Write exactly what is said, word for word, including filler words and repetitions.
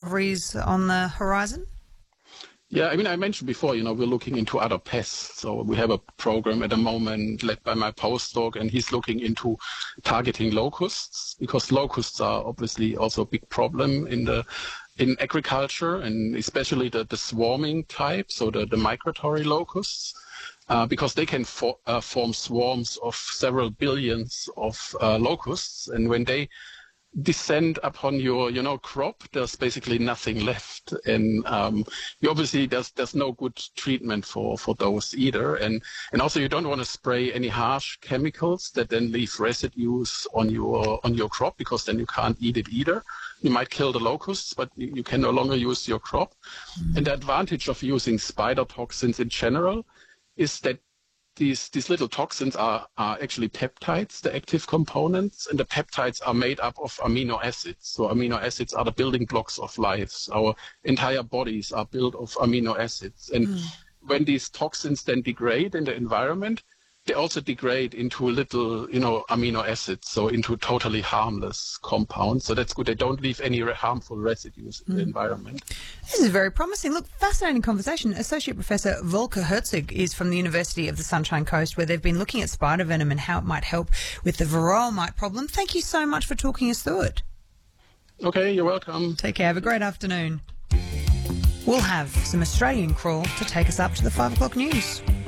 discoveries on the horizon? Yeah, I mean, I mentioned before, you know, we're looking into other pests. So we have a program at the moment led by my postdoc, and he's looking into targeting locusts, because locusts are obviously also a big problem in the in agriculture, and especially the, the swarming type, so the, the migratory locusts, uh, because they can for, uh, form swarms of several billions of uh, locusts, and when they descend upon your, you know, crop, there's basically nothing left, and um, you obviously there's there's no good treatment for for those either, and and also you don't want to spray any harsh chemicals that then leave residues on your on your crop, because then you can't eat it either. You might kill the locusts, but you, you can no longer use your crop. Mm-hmm. And the advantage of using spider toxins in general is that These, these little toxins are, are actually peptides, the active components, and the peptides are made up of amino acids. So amino acids are the building blocks of life. Our entire bodies are built of amino acids. And mm. when these toxins then degrade in the environment, they also degrade into little, you know, amino acids, so into totally harmless compounds. So that's good. They don't leave any harmful residues in mm. the environment. This is very promising. Look, fascinating conversation. Associate Professor Volker Herzig is from the University of the Sunshine Coast, where they've been looking at spider venom and how it might help with the varroa mite problem. Thank you so much for talking us through it. Okay, you're welcome. Take care. Have a great afternoon. We'll have some Australian crawl to take us up to the five o'clock news.